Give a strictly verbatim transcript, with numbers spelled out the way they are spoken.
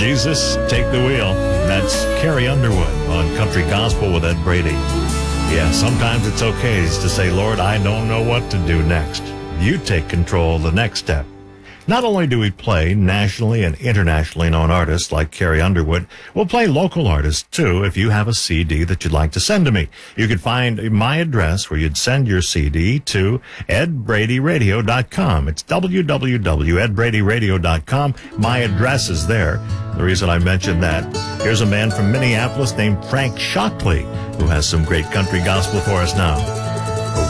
Jesus, take the wheel. That's Carrie Underwood on Country Gospel with Ed Brady. Yeah, sometimes it's okay to say, Lord, I don't know what to do next. You take control of the next step. Not only do we play nationally and internationally known artists like Carrie Underwood, we'll play local artists too if you have a C D that you'd like to send to me. You could find my address where you'd send your C D to ed brady radio dot com. It's w w w dot ed brady radio dot com. My address is there. The reason I mentioned that, here's a man from Minneapolis named Frank Shockley, who has some great country gospel for us now.